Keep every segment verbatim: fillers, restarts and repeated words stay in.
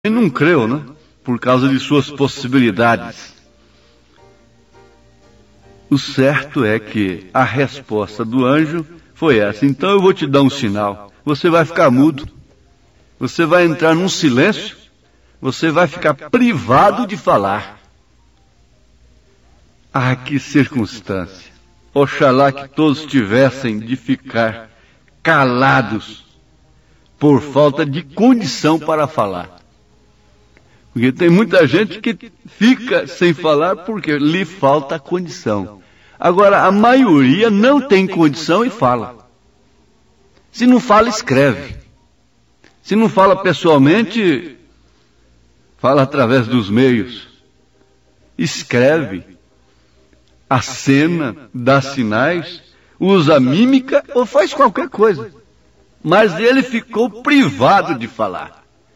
não creu, né? Por causa de suas possibilidades. O certo é que a resposta do anjo foi essa. Então eu vou te dar um sinal. Você vai ficar mudo. Você vai entrar num silêncio. Você vai ficar privado de falar. Ah, que circunstância. Oxalá que todos tivessem de ficar calados por falta de condição para falar. Porque tem muita gente que fica sem falar porque lhe falta condição. Agora, a maioria não tem condição e fala. Se não fala, escreve. Se não fala pessoalmente, fala através dos meios. Escreve, acena, dá sinais, usa mímica ou faz qualquer coisa. Mas ele ficou privado de falar.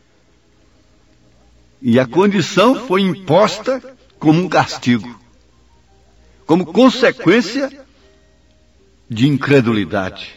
E a condição foi imposta como um castigo, como consequência de incredulidade.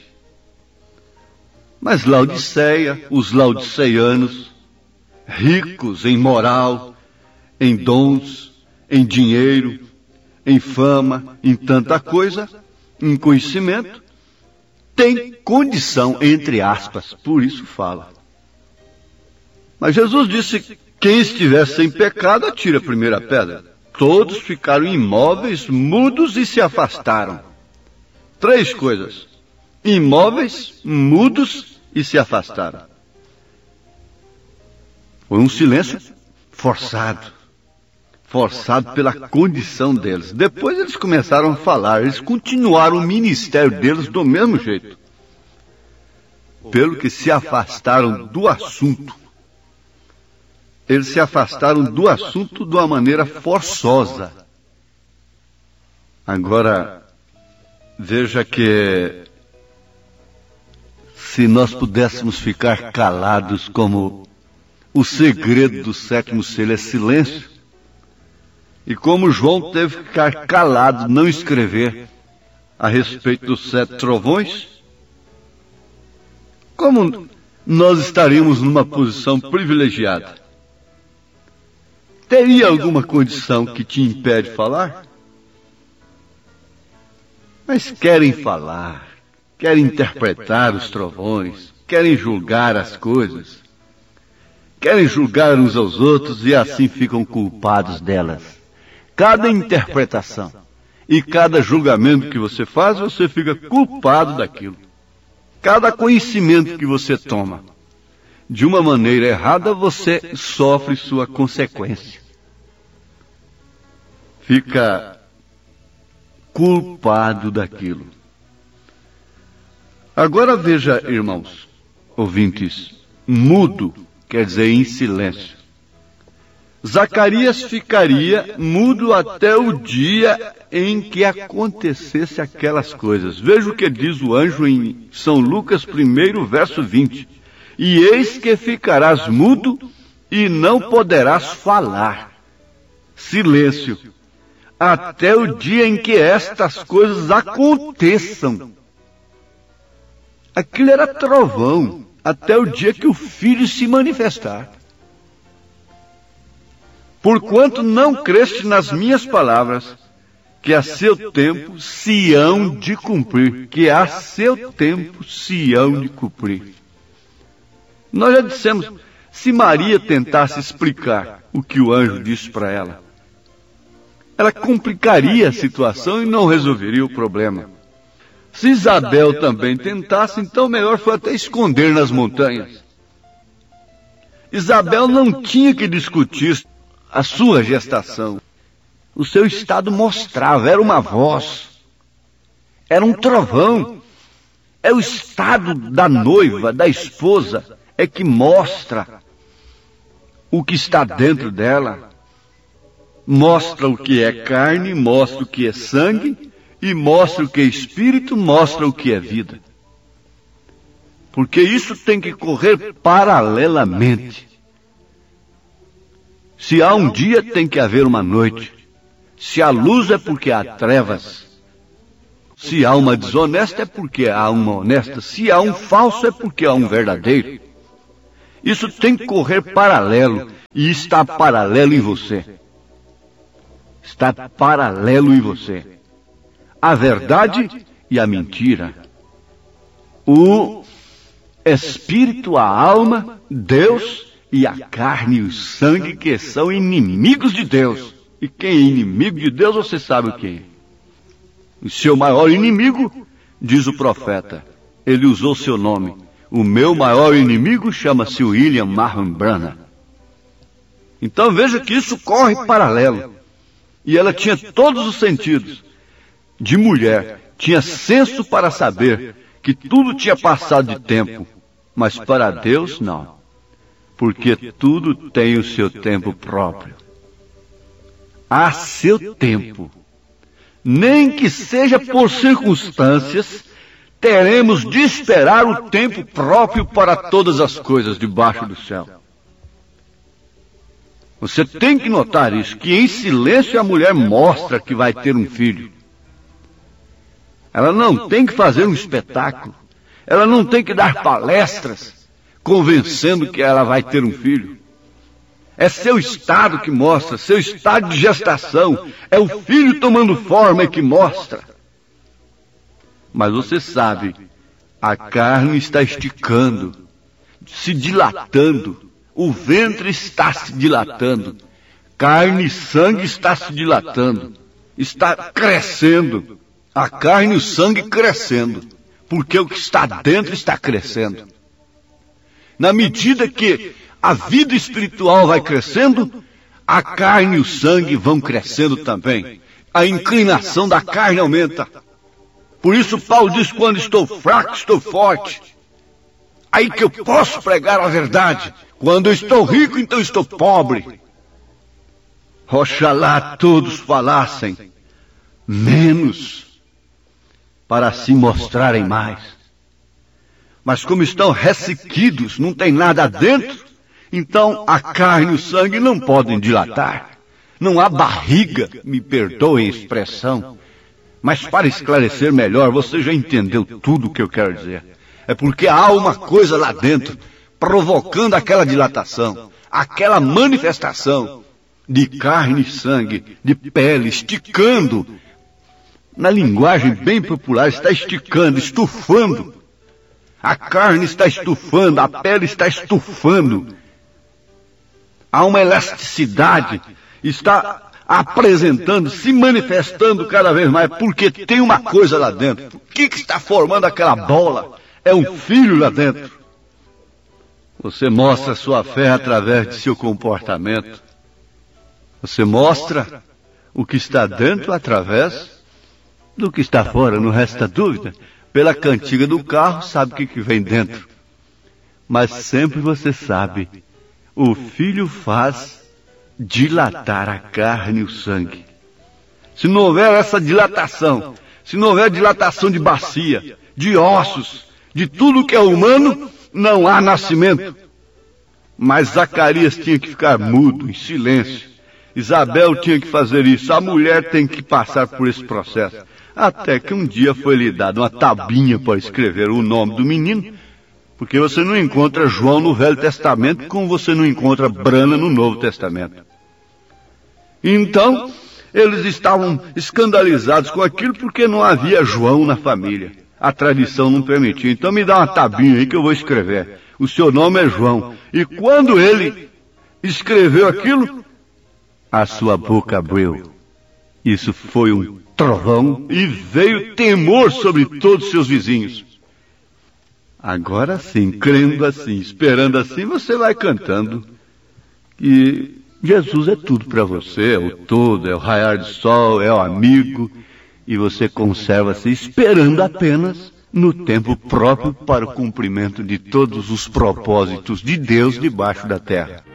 Mas Laodiceia, os laodiceanos, ricos em moral, em dons, em dinheiro, em fama, em tanta coisa, em conhecimento, tem condição, entre aspas, por isso fala. Mas Jesus disse: quem estiver sem pecado, atire a primeira pedra. Todos ficaram imóveis, mudos e se afastaram. Três coisas: imóveis, mudos e se afastaram. Foi um silêncio forçado. Forçado pela condição deles. Depois eles começaram a falar. Eles continuaram o ministério deles do mesmo jeito. Pelo que se afastaram do assunto. Eles se afastaram do assunto de uma maneira forçosa. Agora, veja que se nós pudéssemos ficar calados, como o segredo do sétimo selo é silêncio, e como João teve que ficar calado, não escrever a respeito dos sete trovões, como nós estaríamos numa posição privilegiada? Teria alguma condição que te impede de falar? Mas querem falar, querem interpretar os trovões, querem julgar as coisas, querem julgar uns aos outros e assim ficam culpados delas. Cada interpretação e cada julgamento que você faz, você fica culpado daquilo. Cada conhecimento que você toma de uma maneira errada, você sofre sua consequência. Fica culpado daquilo. Agora veja, irmãos, ouvintes, mudo quer dizer em silêncio. Zacarias ficaria mudo até o dia em que acontecesse aquelas coisas. Veja o que diz o anjo em São Lucas um, verso vinte. E eis que ficarás mudo e não poderás falar. Silêncio. Até o dia em que estas coisas aconteçam. Aquilo era trovão. Até o dia que o Filho se manifestar. Porquanto não creste nas minhas palavras, que a seu tempo se hão de cumprir. Que a seu tempo se hão de cumprir. Nós já dissemos, se Maria tentasse explicar o que o anjo disse para ela, ela complicaria a situação e não resolveria o problema. Se Isabel também tentasse, então melhor foi até esconder nas montanhas. Isabel não tinha que discutir a sua gestação. O seu estado mostrava, era uma voz, era um trovão. É o estado da noiva, da esposa, é que mostra o que está dentro dela. Mostra o que é carne, mostra o que é sangue, e mostra o que é espírito, mostra o que é vida. Porque isso tem que correr paralelamente. Se há um dia, tem que haver uma noite. Se há luz, é porque há trevas. Se há uma desonesta, é porque há uma honesta. Se há um falso, é porque há um verdadeiro. Isso tem que correr paralelo. e está paralelo em você. Está paralelo em você. A verdade e a mentira. O espírito, a alma, Deus e a carne e o sangue, que são inimigos de Deus. E quem é inimigo de Deus, você sabe o que é. O seu maior inimigo, diz o profeta, ele usou seu nome. O meu maior inimigo chama-se William Marvin Branham. Então veja que isso corre paralelo. E ela tinha todos os sentidos de mulher, tinha senso para saber que tudo tinha passado de tempo, mas para Deus não, porque tudo tem o seu tempo próprio. Há seu tempo, nem que seja por circunstâncias, teremos de esperar o tempo próprio para todas as coisas debaixo do céu. Você tem que notar isso, que em silêncio a mulher mostra que vai ter um filho. Ela não tem que fazer um espetáculo. Ela não tem que dar palestras convencendo que ela vai ter um filho. É seu estado que mostra, seu estado de gestação. É o filho tomando forma que mostra. Mas você sabe, a carne está esticando, se dilatando. O ventre está se dilatando. Carne e sangue está se dilatando. Está crescendo. A carne e o sangue crescendo. Porque o que está dentro está crescendo. Na medida que a vida espiritual vai crescendo, a carne e o sangue vão crescendo também. A inclinação da carne aumenta. Por isso Paulo diz, quando estou fraco, estou forte. Aí que eu posso pregar a verdade. Quando eu estou rico, então estou pobre. Oxalá todos falassem menos, para se mostrarem mais. Mas como estão ressequidos, não tem nada dentro, então a carne e o sangue não podem dilatar. Não há barriga, me perdoem a expressão, mas para esclarecer melhor, você já entendeu tudo o que eu quero dizer. É porque há uma coisa lá dentro, provocando aquela dilatação, aquela manifestação de carne e sangue, de pele, esticando. Na linguagem bem popular, está esticando, estufando. A carne está estufando, a pele está estufando. Há uma elasticidade, está apresentando, se manifestando cada vez mais, porque tem uma coisa lá dentro. O que, que está formando aquela bola? É um filho lá dentro. Você mostra sua fé através de seu comportamento. Você mostra o que está dentro através do que está fora, não resta dúvida. Pela cantiga do carro, sabe o que, que vem dentro. Mas sempre você sabe, o filho faz dilatar a carne e o sangue. Se não houver essa dilatação, se não houver dilatação de bacia, de ossos, de tudo que é humano, não há nascimento. Mas Zacarias tinha que ficar mudo, em silêncio. Isabel tinha que fazer isso. A mulher tem que passar por esse processo. Até que um dia foi lhe dada uma tabinha para escrever o nome do menino, porque você não encontra João no Velho Testamento como você não encontra Brana no Novo Testamento. Então, eles estavam escandalizados com aquilo porque não havia João na família. A tradição não permitia. Então me dá uma tabinha aí que eu vou escrever. O seu nome é João. E quando ele escreveu aquilo, a sua boca abriu. Isso foi um trovão e veio temor sobre todos os seus vizinhos. Agora sim, crendo assim, esperando assim, você vai cantando que Jesus é tudo para você, é o todo, é o raiar do sol, é o amigo, e você conserva-se esperando apenas no tempo próprio para o cumprimento de todos os propósitos de Deus debaixo da terra.